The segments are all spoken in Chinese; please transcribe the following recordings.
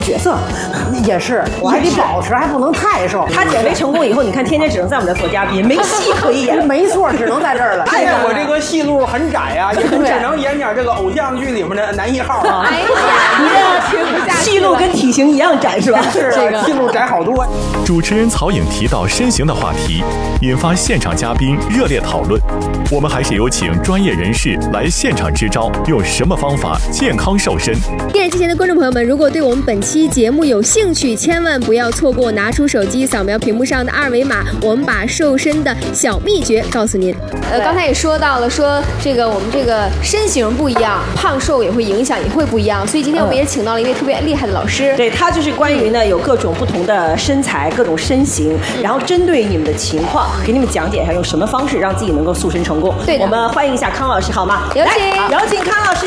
角色也是，我还得保持，还不能太瘦。 他减肥成功以后，你看天天只能在我们这做嘉宾，没戏可以演。 没错，只能在这儿了。 哎呀，我这个戏路很窄呀，也只能演点这个偶像剧里面的男一号啊。 哎呀，你这听不下去。 戏路跟体型一样窄是吧？ 是这个戏路窄好多。 主持人曹颖提到身形的话题，引发现场嘉宾热烈讨论。我们还是有请专业人士来现场支招，用什么方法健康瘦身。 电视机前的观众朋友们，如果对我们本期节目有兴趣，千万不要错过，拿出手机扫描屏幕上的二维码，我们把瘦身的小秘诀告诉您。 刚才也说到了，说这个我们这个身形不一样，胖瘦也会影响，也会不一样。所以今天我们也请到了一位特别厉害的老师， 对，他就是关于呢有各种不同的身材、各种身形，然后针对你们的情况，给你们讲解一下用什么方式让自己能够塑身成功。 对的， 我们欢迎一下康老师好吗？ 有请， 有请康老师。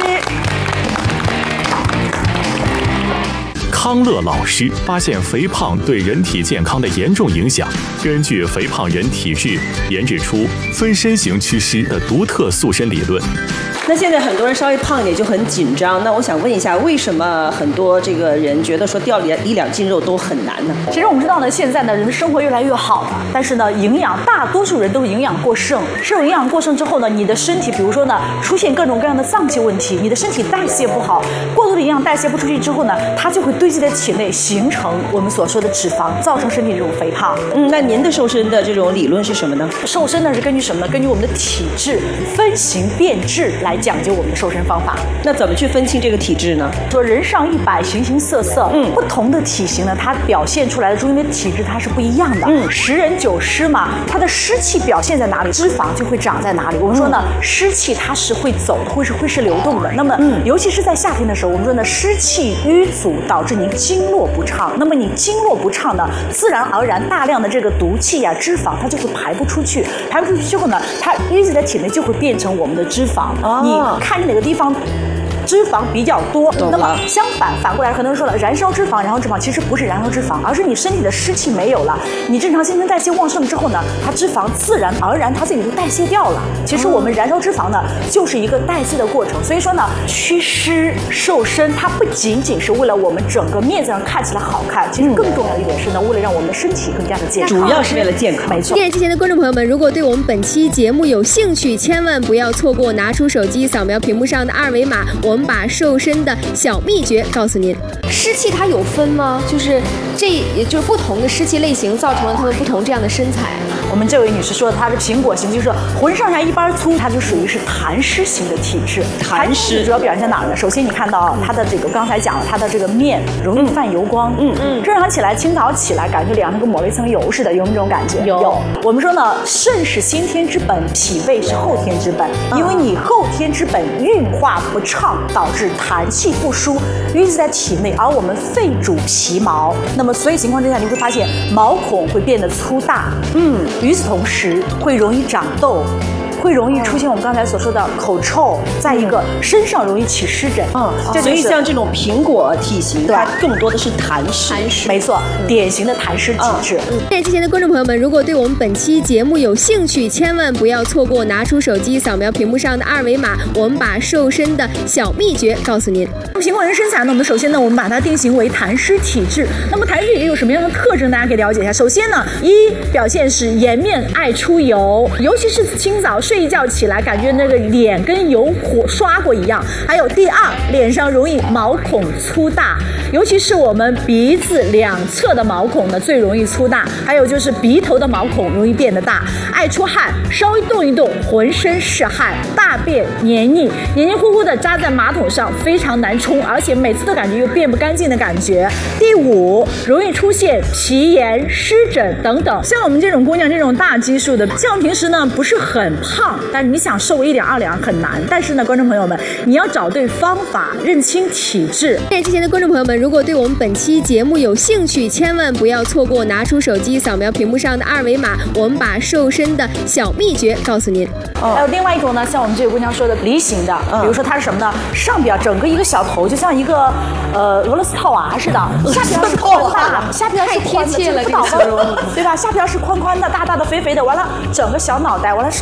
康乐老师发现肥胖对人体健康的严重影响，根据肥胖人体质研制出分身型趋势的独特塑身理论。 那现在很多人稍微胖一点就很紧张，那我想问一下，为什么很多这个人觉得说掉一两斤肉都很难呢？ 其实我们知道呢，现在呢人的生活越来越好了，但是呢营养大多数人都是营养过剩，摄入营养过剩之后呢，你的身体比如说呢出现各种各样的脏器问题，你的身体代谢不好，过多的营养代谢不出去之后呢，它就会堆积在体内，形成我们所说的脂肪，造成身体这种肥胖。 那您的瘦身的这种理论是什么呢？ 瘦身呢是根据什么呢？根据我们的体质分型变质来讲究我们的瘦身方法。 那怎么去分清这个体质呢？ 说人上100，形形色色，不同的体型呢，它表现出来的中间的体质它是不一样的。10人9湿嘛，它的湿气表现在哪里，脂肪就会长在哪里。我们说呢，湿气它是会走的，会是流动的。那么，尤其是在夏天的时候，我们说呢，湿气淤阻导致您经络不畅。那么你经络不畅呢，自然而然大量的这个毒气呀、脂肪它就会排不出去，排不出去之后呢，它淤积在体内就会变成我们的脂肪。你看哪个地方脂肪比较多，那么反过来，很多人说了，燃烧脂肪，燃烧脂肪，其实不是燃烧脂肪，而是你身体的湿气没有了，你正常新陈代谢旺盛之后呢，它脂肪自然而然它自己就代谢掉了。其实我们燃烧脂肪呢，就是一个代谢的过程。所以说呢，祛湿瘦身，它不仅仅是为了我们整个面子上看起来好看，其实更重要一点是呢，为了让我们的身体更加的健康， 主要是为了健康。 没错。 电视机前的观众朋友们，如果对我们本期节目有兴趣，千万不要错过，拿出手机扫描屏幕上的二维码，我们把瘦身的小秘诀告诉您。 湿气它有分吗？就是不同的湿气类型造成了他们不同这样的身材。 我们这位女士说的，她是苹果型，就是浑上下一般粗，她就属于是痰湿型的体质。 痰湿主要表现在哪儿呢？首先你看到她的这个，刚才讲了，她的这个面容易泛油光，正常起来清早起来，感觉脸上跟抹了一层油似的，有没有这种感觉？有。我们说呢，肾是先天之本，脾胃是后天之本，因为你后天之本运化不畅，导致痰气不输，淤积在体内，而我们肺主皮毛，那么所以情况之下，你会发现毛孔会变得粗大，与此同时会容易长痘，会容易出现我们刚才所说的口臭，再一个身上容易起湿疹。 所以像这种苹果体型，它更多的是痰湿， 没错，典型的痰湿体质。 电视机前的观众朋友们，如果对我们本期节目有兴趣，千万不要错过，拿出手机扫描屏幕上的二维码，我们把瘦身的小秘诀告诉您。 苹果人身材呢，我们首先呢，我们把它定型为痰湿体质。那么痰湿体质有什么样的特征？大家可以了解一下。首先呢，表现是颜面爱出油，尤其是清早睡一觉起来，感觉那个脸跟油刷过一样。还有第二，脸上容易毛孔粗大，尤其是我们鼻子两侧的毛孔呢最容易粗大，还有就是鼻头的毛孔容易变得大，爱出汗，稍微动一动浑身是汗，大便黏腻糊糊的扎在马桶上，非常难冲，而且每次都感觉又变不干净的感觉。第五，容易出现皮炎、湿疹等等。像我们这种姑娘，这种大基数的，像平时呢不是很胖，但是你想瘦1两2两很难。但是呢，观众朋友们，你要找对方法，认清体质。 电视机前的观众朋友们，如果对我们本期节目有兴趣，千万不要错过，拿出手机扫描屏幕上的二维码，我们把瘦身的小秘诀告诉您。 还有另外一种呢，像我们这个姑娘说的梨形的，比如说它是什么呢？上边整个一个小头，就像一个俄罗斯套娃似的，下边是宽大，下边是宽的，这个对吧？下边是宽宽的、大大的、肥肥的，完了整个小脑袋，完了上面都很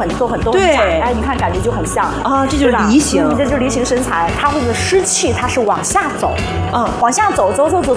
都很对窄，哎，你看感觉就很像啊，这就是梨形， 这就是梨形身材，它会的湿气它是往下走，往下走。